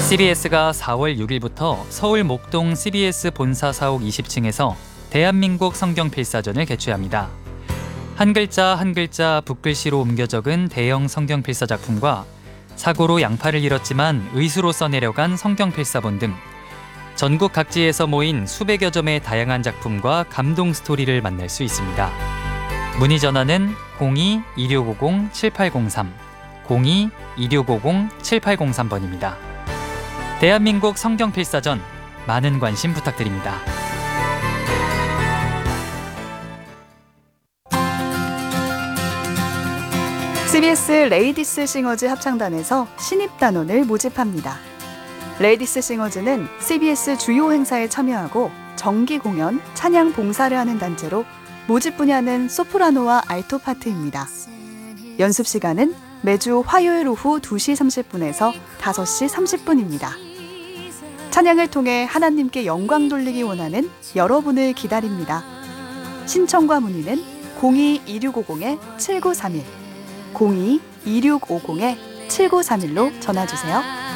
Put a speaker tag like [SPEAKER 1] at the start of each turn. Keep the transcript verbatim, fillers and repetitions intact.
[SPEAKER 1] 씨비에스가 사월 육일부터 서울 목동 씨비에스 본사 사옥 이십 층에서 대한민국 성경 필사전을 개최합니다. 한 글자 한 글자 붓글씨로 옮겨 적은 대형 성경 필사 작품과 사고로 양팔을 잃었지만 의수로 써내려간 성경 필사본 등 전국 각지에서 모인 수백여 점의 다양한 작품과 감동 스토리를 만날 수 있습니다. 문의 전화는 공이 이육오공 칠팔공삼, 공이 이육오공 칠팔공삼 번입니다. 대한민국 성경 필사전 많은 관심 부탁드립니다.
[SPEAKER 2] 씨비에스 레이디스 싱어즈 합창단에서 신입단원을 모집합니다. 레이디스 싱어즈는 씨비에스 주요 행사에 참여하고 정기 공연, 찬양 봉사를 하는 단체로 모집 분야는 소프라노와 알토 파트입니다. 연습 시간은 매주 화요일 오후 두 시 삼십 분에서 다섯 시 삼십 분입니다. 찬양을 통해 하나님께 영광 돌리기 원하는 여러분을 기다립니다. 신청과 문의는 공이 이육오공 칠구삼일, 공이 이육오공 칠구삼일로 전화주세요.